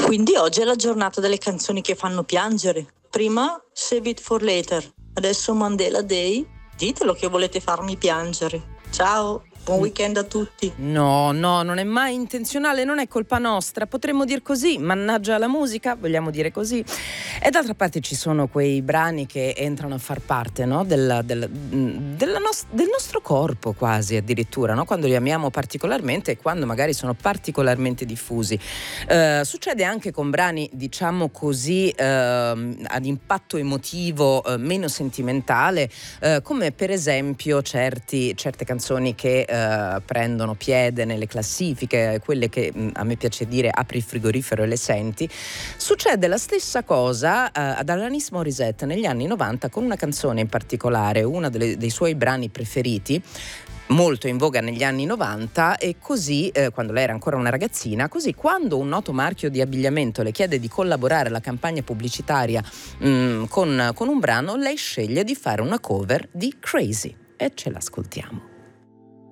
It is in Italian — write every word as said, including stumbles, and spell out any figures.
Quindi oggi è la giornata delle canzoni che fanno piangere. Prima Save It for Later, adesso Mandela Day. Ditelo che volete farmi piangere. Ciao, buon weekend a tutti. No, no, non è mai intenzionale, non è colpa nostra. Potremmo dir così, mannaggia la musica, vogliamo dire così. E d'altra parte ci sono quei brani che entrano a far parte, no? del, del, della nos- del nostro corpo quasi addirittura, no? Quando li amiamo particolarmente e quando magari sono particolarmente diffusi. Eh, succede anche con brani, diciamo così, eh, ad impatto emotivo eh, meno sentimentale, eh, come per esempio certi, certe canzoni che eh, prendono piede nelle classifiche, quelle che mh, a me piace dire apri il frigorifero e le senti. Succede la stessa cosa eh, ad Alanis Morissette negli anni novanta con una canzone in particolare, uno dei suoi brani preferiti, molto in voga negli anni novanta, e così eh, quando lei era ancora una ragazzina, così quando un noto marchio di abbigliamento le chiede di collaborare alla campagna pubblicitaria mh, con, con un brano, lei sceglie di fare una cover di Crazy e ce l'ascoltiamo.